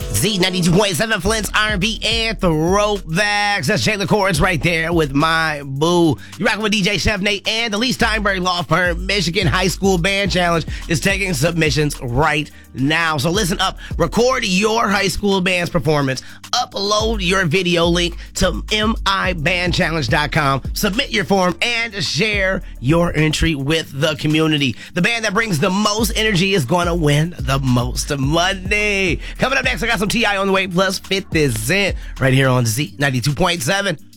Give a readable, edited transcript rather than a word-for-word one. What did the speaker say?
Z92.7 Flint's R&B and Throwbacks. That's Jayla Cords right there with My Boo. You're rocking with DJ Chef Nate, and the Lee Steinberg Law Firm Michigan High School Band Challenge is taking submissions right now. So listen up. Record your high school band's performance. Upload your video link to mibandchallenge.com. Submit your form and share your entry with the community. The band that brings the most energy is going to win the most money. Coming up next, I got some T.I. on the way, plus 50 Cent right here on Z92.7.